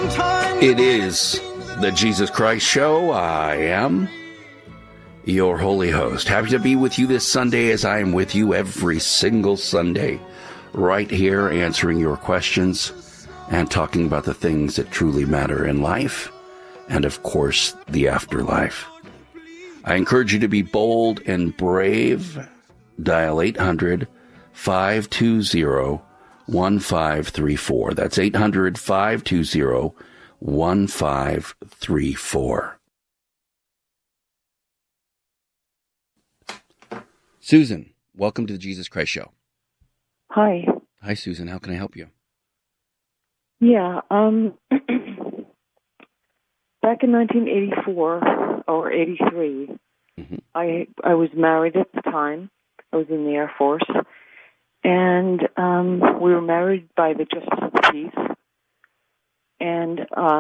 It is the Jesus Christ Show. I am your holy host. Happy to be with you this Sunday, as I am with you every single Sunday, right here answering your questions and talking about the things that truly matter in life and, of course, the afterlife. I encourage you to be bold and brave. Dial 800-520-1534. That's 800-520-1534. Susan, welcome to the Jesus Christ Show. Hi. Hi, Susan. How can I help you? Yeah, back in 1984 or 83, I was married at the time. I was in the Air Force, and we were married by the Justice of the Peace, and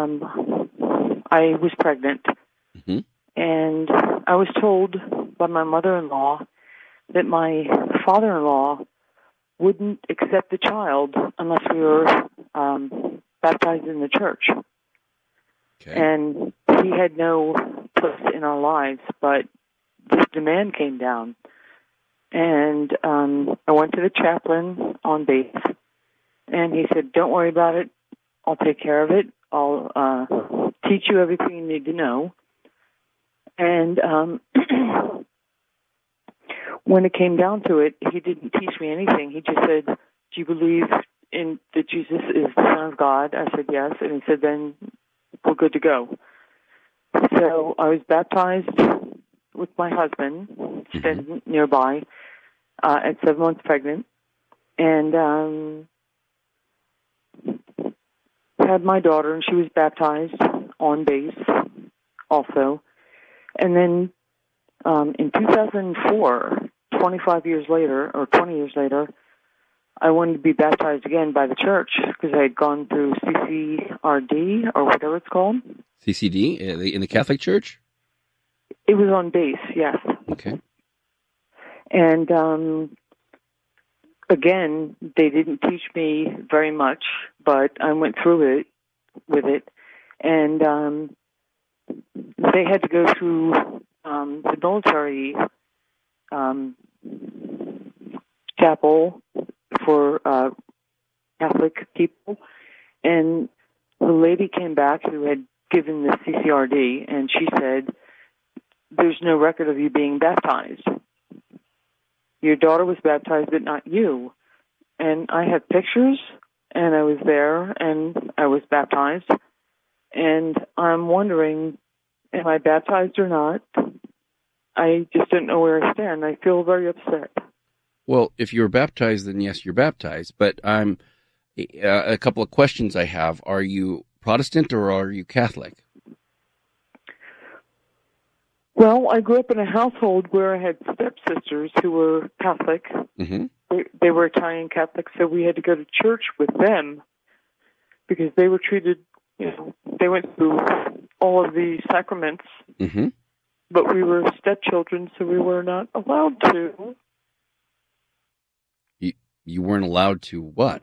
I was pregnant, and I was told by my mother-in-law that my father-in-law wouldn't accept the child unless we were baptized in the church. Okay. And he had no place in our lives, but this demand came down. And I went to the chaplain on base, and he said, "Don't worry about it. I'll take care of it. I'll teach you everything you need to know." And when it came down to it, he didn't teach me anything. He just said, "Do you believe in that Jesus is the Son of God?" I said, "Yes." And he said, "Then we're good to go." So I was baptized with my husband, standing nearby, at 7 months pregnant, and had my daughter, and she was baptized on base also. And then in 2004, 25 years later, or 20 years later, I wanted to be baptized again by the church because I had gone through CCRD, or whatever it's called. CCD in the Catholic Church? It was on base, yes. Okay. And again, they didn't teach me very much, but I went through it with it. And they had to go through the military chapel for Catholic people. And the lady came back who had given the CCRD, and she said, "There's no record of you being baptized. Your daughter was baptized, but not you." And I have pictures, and I was there, and I was baptized. And I'm wondering, am I baptized or not? I just don't know where I stand. I feel very upset. Well, if you're baptized, then yes, you're baptized. But I'm a couple of questions I have. Are you Protestant or are you Catholic? Well, I grew up in a household where I had stepsisters who were Catholic. They were Italian Catholic, so we had to go to church with them because they were treated, they went through all of the sacraments, but we were stepchildren, so we were not allowed to. You weren't allowed to what?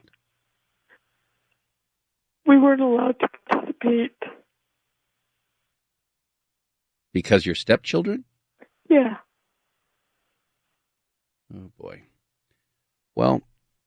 We weren't allowed to participate. Because you're stepchildren? Yeah. Oh, boy. Well,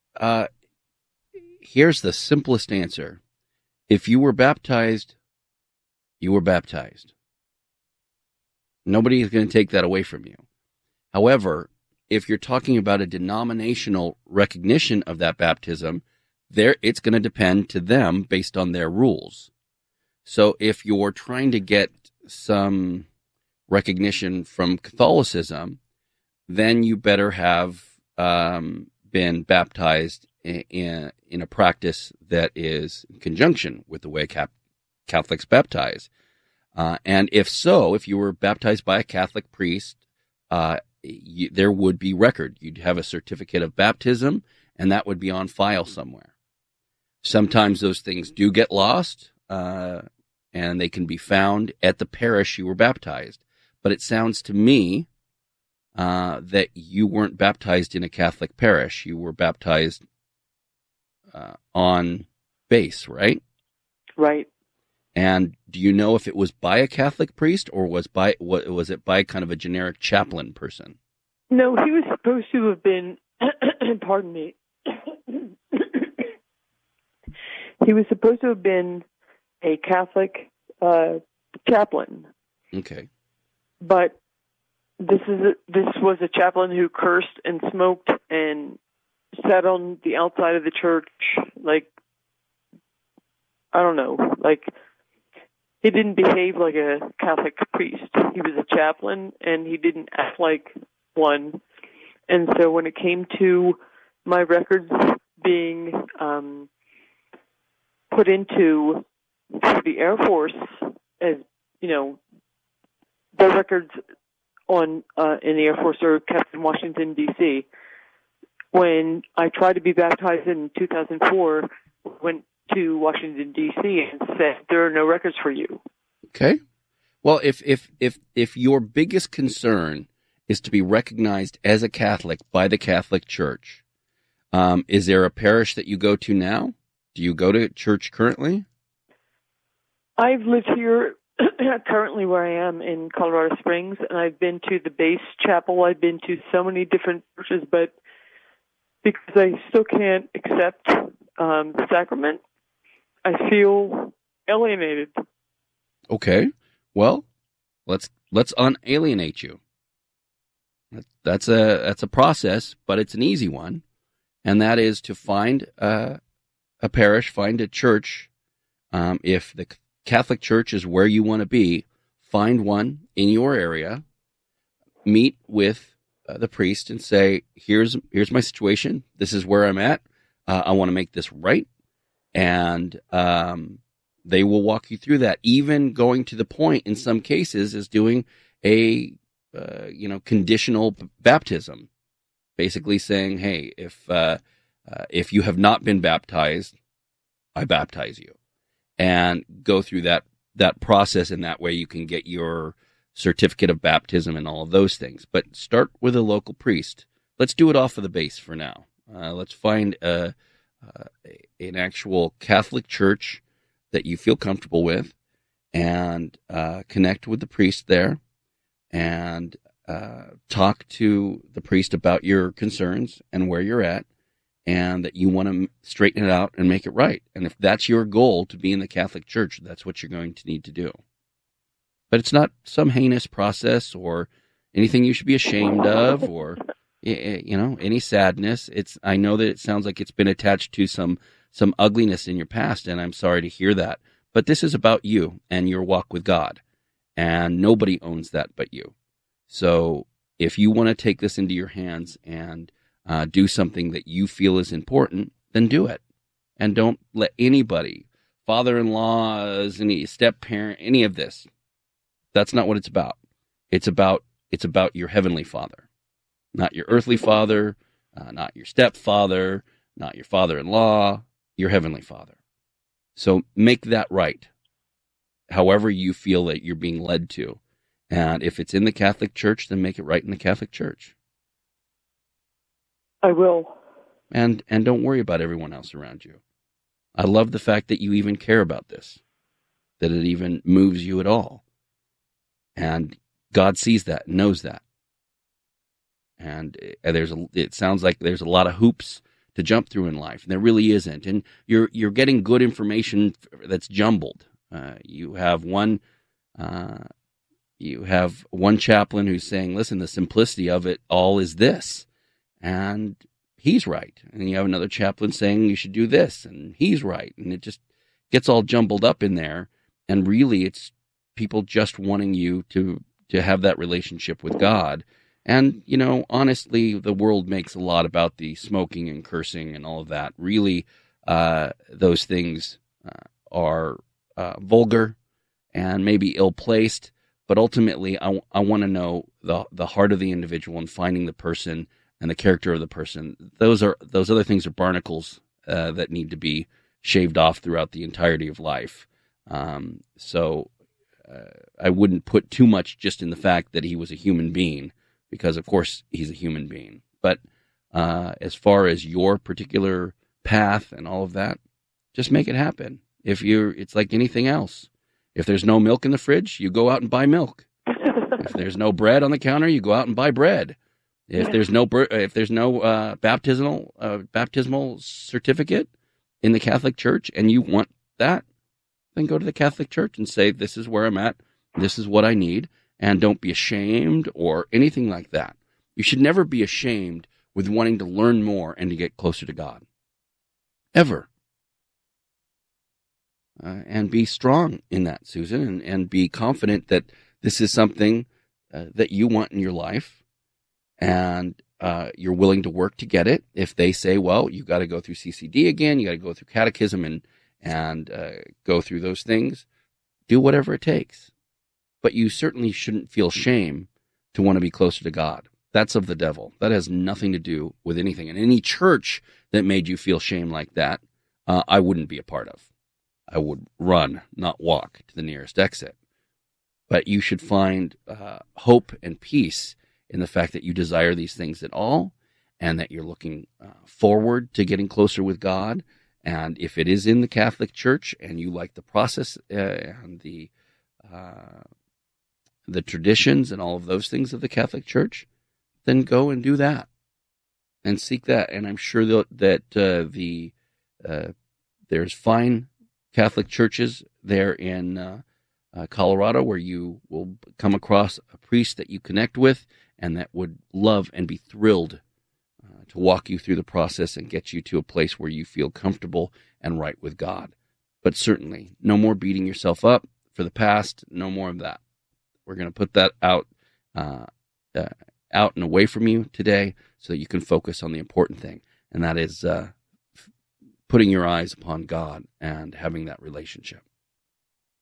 here's the simplest answer. If you were baptized, you were baptized. Nobody is going to take that away from you. However, if you're talking about a denominational recognition of that baptism, it's going to depend to them based on their rules. So if you're trying to get some recognition from Catholicism, then you better have been baptized in a practice that is in conjunction with the way Catholics baptize. And if so, if you were baptized by a Catholic priest, there would be record. You'd have a certificate of baptism, and that would be on file somewhere. Sometimes those things do get lost, and they can be found at the parish you were baptized. But it sounds to me that you weren't baptized in a Catholic parish. You were baptized on base, right? Right. And do you know if it was by a Catholic priest or was it by kind of a generic chaplain person? No, he was supposed to have been, pardon me, he was supposed to have been a Catholic chaplain. Okay. But this was a chaplain who cursed and smoked and sat on the outside of the church, like, I don't know, like, he didn't behave like a Catholic priest. He was a chaplain, and he didn't act like one. And so when it came to my records being put into the Air Force, as you know, the records on in the Air Force are kept in Washington, D.C. When I tried to be baptized in 2004, went to Washington, D.C. and said, there are no records for you. Okay. Well, if your biggest concern is to be recognized as a Catholic by the Catholic Church, is there a parish that you go to now? Do you go to church currently? I've lived here currently where I am in Colorado Springs, and I've been to the base chapel. I've been to so many different churches, but because I still can't accept the sacrament, I feel alienated. Okay. Well, let's unalienate you. That's a process, but it's an easy one, and that is to find a parish, find a church. If the Catholic Church is where you want to be, find one in your area. Meet with the priest and say, "Here's my situation. This is where I'm at. I want to make this right," and they will walk you through that. Even going to the point, in some cases, is doing a conditional baptism, basically saying, "Hey, if you have not been baptized, I baptize you," and go through that process. In that way, you can get your certificate of baptism and all of those things. But start with a local priest. Let's do it off of the base for now. Let's find an actual Catholic church that you feel comfortable with, and connect with the priest there, and talk to the priest about your concerns and where you're at, and that you want to straighten it out and make it right. And if that's your goal, to be in the Catholic Church, that's what you're going to need to do. But it's not some heinous process or anything you should be ashamed of, or any sadness. I know that it sounds like it's been attached to some ugliness in your past, and I'm sorry to hear that. But this is about you and your walk with God, and nobody owns that but you. So if you want to take this into your hands and do something that you feel is important, then do it. And don't let anybody, father-in-laws, any step-parent, any of this. That's not what it's about. It's about your heavenly Father, not your earthly father, not your stepfather, not your father-in-law, your heavenly Father. So make that right, however you feel that you're being led to. And if it's in the Catholic Church, then make it right in the Catholic Church. I will. And don't worry about everyone else around you. I love the fact that you even care about this, that it even moves you at all. And God sees that, knows that. And it sounds like there's a lot of hoops to jump through in life, and there really isn't. And you're getting good information that's jumbled. You have one chaplain who's saying, "Listen, the simplicity of it all is this," and he's right. And you have another chaplain saying you should do this, and he's right. And it just gets all jumbled up in there. And really, it's people just wanting you to have that relationship with God. And, honestly, the world makes a lot about the smoking and cursing and all of that. Really, those things are vulgar and maybe ill-placed. But ultimately, I want to know the heart of the individual and finding the person and the character of the person. Those other things are barnacles that need to be shaved off throughout the entirety of life. So I wouldn't put too much just in the fact that he was a human being, because of course he's a human being. But as far as your particular path and all of that, just make it happen. It's like anything else. If there's no milk in the fridge, you go out and buy milk. If there's no bread on the counter, you go out and buy bread. If there's no baptismal certificate in the Catholic Church and you want that, then go to the Catholic Church and say, this is where I'm at, this is what I need, and don't be ashamed or anything like that. You should never be ashamed with wanting to learn more and to get closer to God. Ever. And be strong in that, Susan, and be confident that this is something that you want in your life, and you're willing to work to get it. If they say, well, you got to go through CCD again, you got to go through catechism and go through those things, do whatever it takes. But you certainly shouldn't feel shame to want to be closer to God. That's of the devil. That has nothing to do with anything. And any church that made you feel shame like that, I wouldn't be a part of. I would run, not walk, to the nearest exit. But you should find hope and peace in the fact that you desire these things at all, and that you're looking forward to getting closer with God. And if it is in the Catholic Church and you like the process and the traditions and all of those things of the Catholic Church, then go and do that and seek that. And I'm sure that there's fine Catholic churches there in Colorado where you will come across a priest that you connect with and that would love and be thrilled to walk you through the process and get you to a place where you feel comfortable and right with God. But certainly, no more beating yourself up for the past, no more of that. We're going to put that out and away from you today so that you can focus on the important thing, and that is putting your eyes upon God and having that relationship.